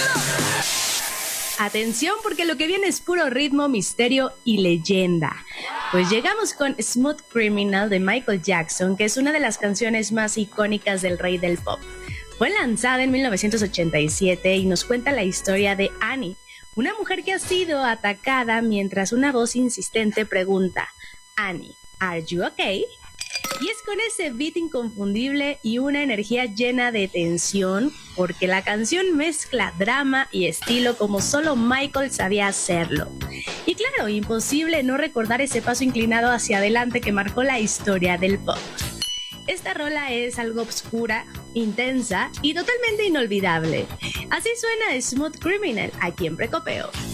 Atención porque lo que viene es puro ritmo, misterio y leyenda. Pues llegamos con Smooth Criminal de Michael Jackson, que es una de las canciones más icónicas del rey del pop. Fue lanzada en 1987 y nos cuenta la historia de Annie, una mujer que ha sido atacada mientras una voz insistente pregunta: Annie, ¿are you okay? Y es con ese beat inconfundible y una energía llena de tensión, porque la canción mezcla drama y estilo como solo Michael sabía hacerlo. Y claro, imposible no recordar ese paso inclinado hacia adelante que marcó la historia del pop. Esta rola es algo oscura, intensa y totalmente inolvidable. Así suena Smooth Criminal aquí en Precopeo.